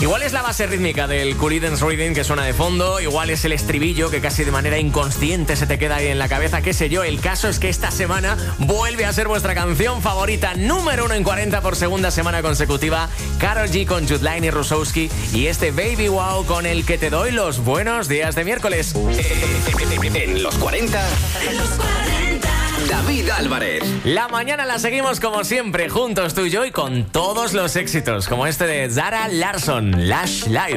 Igual es la base rítmica del Creedence Reading que suena de fondo, igual es el estribillo que casi de manera inconsciente se te queda ahí en la cabeza, qué sé yo. El caso es que esta semana vuelve a ser vuestra canción favorita número 1 en 40 por segunda semana consecutiva. Karol G con Judline y Rusowski y este Baby Wow con el que te doy los buenos días de miércoles. En los 40. David Álvarez. La mañana la seguimos como siempre, juntos tú y yo y con todos los éxitos, como este de Zara Larsson, Lush Life.